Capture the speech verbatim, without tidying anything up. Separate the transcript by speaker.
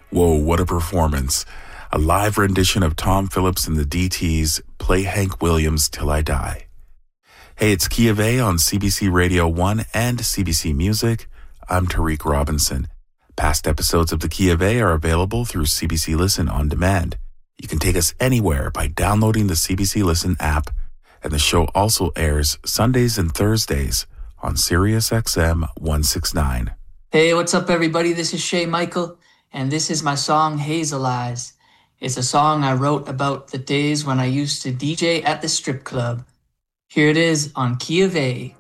Speaker 1: Whoa, what a performance. A live rendition of Tom Phillips and the D T's Play Hank Williams Till I Die. Hey, it's Key of A on C B C Radio one and C B C Music. I'm Tariq Robinson. Past episodes of the Key of A are available through C B C Listen on demand. You can take us anywhere by downloading the C B C Listen app, and the show also airs Sundays and Thursdays on Sirius X M one sixty-nine.
Speaker 2: Hey, what's up, everybody? This is Shay Michael, and this is my song Hazel Eyes. It's a song I wrote about the days when I used to D J at the strip club. Here it is on Key of A.